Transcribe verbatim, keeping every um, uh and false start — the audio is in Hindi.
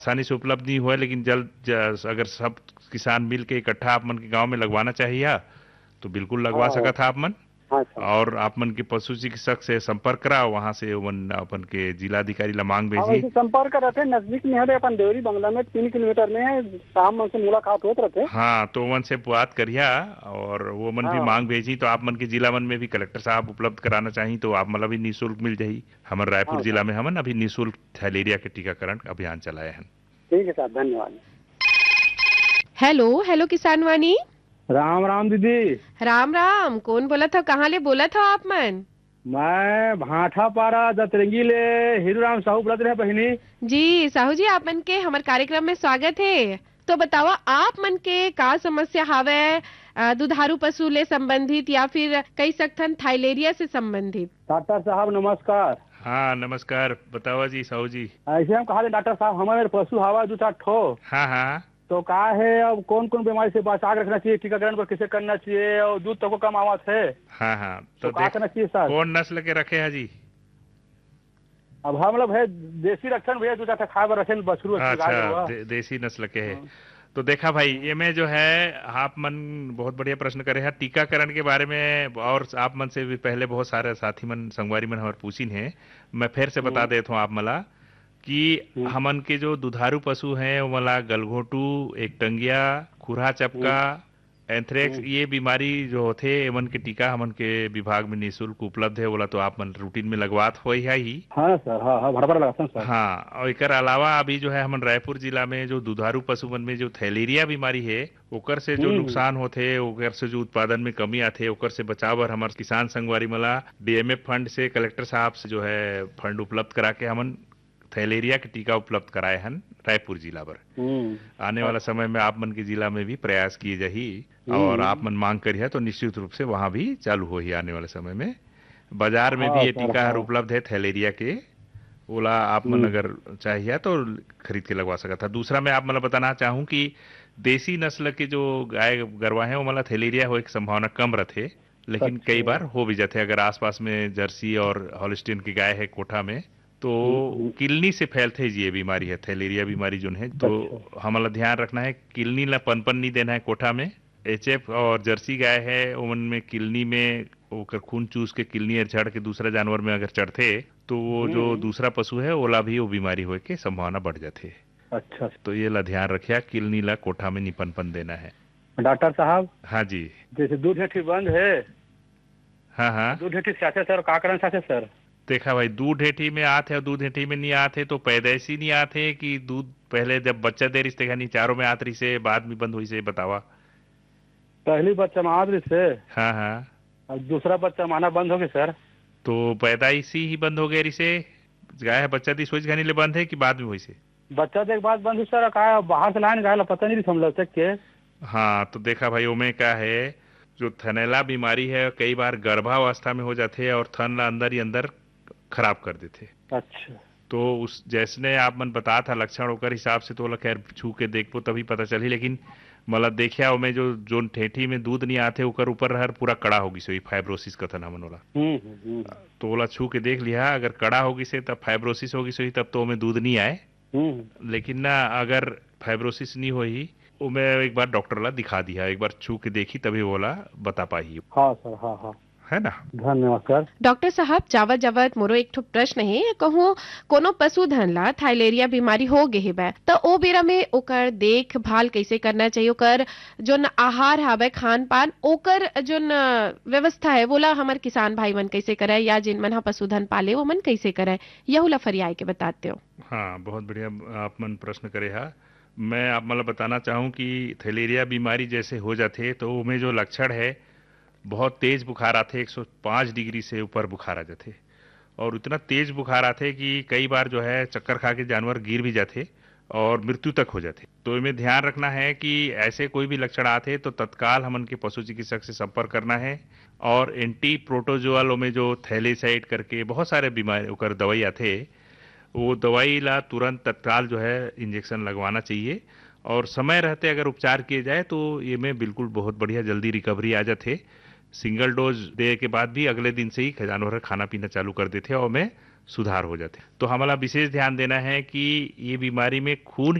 आसानी से उपलब्ध नहीं हुआ, लेकिन जल्द ज- अगर सब किसान मिल के इकट्ठा आप मन के गांव में लगवाना चाहिए तो बिल्कुल लगवा हाँ सका था आप मन। हाँ सर। और आप मन के पशु चिकित्सक से संपर्क करा, वहां से उमन अपन के जिलाधिकारी ला मांग हाँ भेजी। वैसे संपर्क रहते नजदीक में है, अपन देवरी बंगला में तीन किलोमीटर में है, शाम से मुलाकात होते रहते। हाँ, तो मन से बात करिया, और वो मन भी हाँ मांग भेजी तो आप मन के जिला मन में भी कलेक्टर साहब उपलब्ध कराना चाहिए तो आप मतलब भी निःशुल्क मिल जाही। हमारे रायपुर हाँ जिला सर। में हमन अभी निःशुल्क थैलेरिया के टीकाकरण अभियान चलाए हैं। ठीक है सर, धन्यवाद। हेलो हेलो किसान वाणी। राम राम दीदी। राम राम, कौन बोला था, कहाँ ले बोला था आप मन? मैं भाठा पारा दतरंगी ले हीरू राम साहू बोलत रहे बहिनी। जी साहू जी, आप मन के हमारे कार्यक्रम में स्वागत है। तो बताओ आप मन के का समस्या हावे, अ, दुधारू पशु ले संबंधित या फिर कई सकथन थाइलेरिया से संबंधित? डॉक्टर साहब नमस्कार। हाँ नमस्कार, बतावा जी साहू जी। ऐसे हम कहा डॉक्टर साहब हमारे पशु हवा दो चार ठो, हाँ हाँ तो का है अब कौन कौन बीमारी से बचा के रखना चाहिए, टीकाकरण को कैसे करना चाहिए, और दूध तो को कम आवाज है हाँ हाँ, तो तो क्या देख करना चाहिए सर? कौन नस्ल के रखे हैं जी? अब हम मतलब है देसी रक्षण भैया दो चार खाए रखे बछरू गाय अच्छा, हुआ। दे, देसी नस्ल के है। तो देखा भाई, ये में जो है आप मन बहुत बढ़िया प्रश्न करे है टीकाकरण के बारे में, और आप मन से भी पहले बहुत सारे साथी मन संगवारी मन हमारे पूछिन है। मैं फिर से बता देता हूँ आप मला कि हमन के जो दुधारू पशु हैं वो मला गलघोटू, एक टंगिया, खुरा चपका, एंथ्रेक्स, ये बीमारी जो होते एमन के टीका हमन के विभाग में निःशुल्क उपलब्ध है। बोला तो आप मन रूटीन में लगवात हो ही ही। हाँ सर, हाँ हाँ भरभर लगाता हूँ सर। हाँ, और एक अलावा अभी जो है हमन रायपुर जिला में जो दुधारू पशु मन में जो थैलेरिया बीमारी है ओकर से जो नुकसान होते, ओकर से जो उत्पादन में कमी आते, ओकर से बचाव बर हमारे किसान संगवारी मला डीएमएफ फंड से कलेक्टर साहब से जो है फंड उपलब्ध करा के हमन थैलेरिया के टीका उपलब्ध कराए हैं रायपुर जिला पर। आने वाला समय में आप मन के जिला में भी प्रयास किए जाही, और आप मन मांग करिए तो निश्चित रूप से वहां भी चालू हो ही आने वाले समय में। बाजार में भी ये टीका हर उपलब्ध है थैलेरिया के, ओला आप मन अगर चाहिए तो खरीद के लगवा सकता था। दूसरा मैं आप मतलब बताना चाहूँ कि देसी नस्ल के जो गाय गरवा है वो मतलब थैलेरिया हो एक संभावना कम रहते, लेकिन कई बार हो भी जाते अगर आसपास में जर्सी और हॉलिस्टीन की गाय है कोठा में, तो किलनी से फैलते जी ये बीमारी है थैलेरिया बीमारी जो है। तो हमारा ध्यान रखना है किलनी ला पनपन नहीं देना है कोठा में। एचएफ और जर्सी गाय है उनमें किलनी में ओकर खून चूस के किलनी चढ़ के दूसरा जानवर में अगर चढ़ते तो वो जो दूसरा पशु है ओला भी वो बीमारी होए के संभावना बढ़ जाते। अच्छा, तो ये ला ध्यान रखिया, किलनी ला कोठा में नहीं पनपन देना है। डॉक्टर साहब। हाँ जी। जैसे दूध हेठी बंद है। हाँ हाँ, दूध हेठी चाचे सर का करना चाहते सर? देखा भाई, दूध हेठी में आते और दूध हेठी में नहीं आते तो पैदाइशी नहीं आते कि दूध पहले जब बच्चा दे रही थे नहीं चारों में आत रही से बाद में बंद हुई से बतावा? पहली बच्चा मार रही से। हाँ हाँ, और दूसरा बच्चा माना बंद हो गया सर। तो पैदाइशी ही बंद हो गया रही से गाय बच्चा दी सोच घनी ले बंद है कि बाद में हुई से? बच्चा देख बाद बंद हुई सर, का बाहर से लाइन गाय पता नहीं हम लोग के। हाँ, तो देखा भाई ओमे क्या है, जो थनैला बीमारी है कई बार गर्भावस्था में हो जाते हैं और थन ला अंदर ही अंदर खराब कर देते। अच्छा, तो उस जैसने आप मन बता था लक्षण होकर हिसाब से तो खैर छू के देखो तभी पता चली, लेकिन मतलब देखिया में जो जो ठेठी में दूध नहीं आते ओकर ऊपर हर पूरा कड़ा होगी से फाइब्रोसिस कथन हमन वाला। तो ओला छू के देख लिया, अगर कड़ा होगी से तब फाइब्रोसिस होगी सही तब तो ओमे दूध नहीं आए, लेकिन ना अगर फाइब्रोसिस नहीं हुई मैं एक बार डॉक्टर ला दिखा दिया, एक बार छू के देखी तभी बोला बता पाई। हाँ सर, हाँ हाँ, है ना। धन्यवाद सर। डॉक्टर साहब जावत जावत मोरो एक ठो प्रश्न है, कहूँ कोनो पशुधन ला थाइलेरिया बीमारी हो गई बा तो ओ बेरा में ओकर देखभाल कैसे करना चाहिए, ओकर जोन आहार हावे खान पान ओकर जोन व्यवस्था है बोला हमार किसान भाई मन कैसे करे या जिन मन पशुधन पाले वो मन कैसे करे, यहू ला फरियाय के बताते हो। हाँ, बहुत बढ़िया आप मन प्रश्न करे हा। मैं आप मतलब बताना चाहूँ कि थैलेरिया बीमारी जैसे हो जाते तो उनमें जो लक्षण है बहुत तेज बुखार आते, एक सौ पाँच डिग्री से ऊपर बुखार आ जाते, और इतना तेज बुखार आते कि कई बार जो है चक्कर खा के जानवर गिर भी जाते और मृत्यु तक हो जाते। तो इनमें ध्यान रखना है कि ऐसे कोई भी लक्षण आते तो तत्काल हमन के पशु चिकित्सक से संपर्क करना है, और एंटी प्रोटोजोअल में जो थैलेसाइड करके बहुत सारे बीमारी ओकर दवाई आते वो दवाई ला तुरंत तत्काल जो है इंजेक्शन लगवाना चाहिए, और समय रहते अगर उपचार किए जाए तो ये में बिल्कुल बहुत बढ़िया जल्दी रिकवरी आ जाते। सिंगल डोज दे के बाद भी अगले दिन से ही जानवर खाना पीना चालू कर देते और मैं सुधार हो जाते। तो हमारा विशेष ध्यान देना है कि ये बीमारी में खून